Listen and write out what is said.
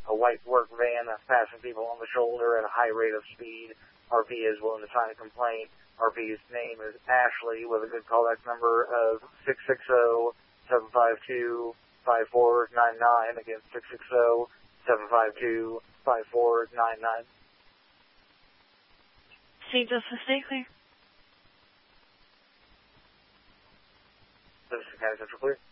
a white work van that's passing people on the shoulder at a high rate of speed. RP is willing to sign a complaint. RP's name is Ashley with a good callback number of 660-752-5499. Again, 660-752-5499. St. Joseph, stay clear. This is County Central Clear.